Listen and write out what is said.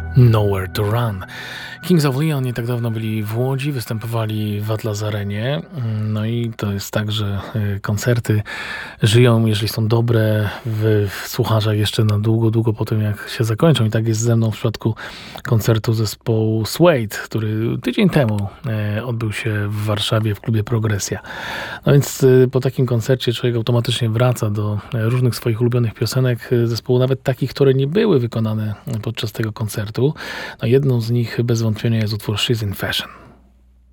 Nowhere to Run. Kings of Leon nie tak dawno byli w Łodzi, występowali w Atlas Arenie. No i to jest tak, że koncerty żyją, jeżeli są dobre, w słuchaczach jeszcze na długo, długo po tym, jak się zakończą. I tak jest ze mną w przypadku koncertu zespołu Suede, który tydzień temu odbył się w Warszawie w klubie Progresja. No więc po takim koncercie człowiek automatycznie wraca do różnych swoich ulubionych piosenek zespołu, nawet takich, które nie były wykonane podczas tego koncertu. No jedną z nich bez wątpienia jest utwór She's in Fashion.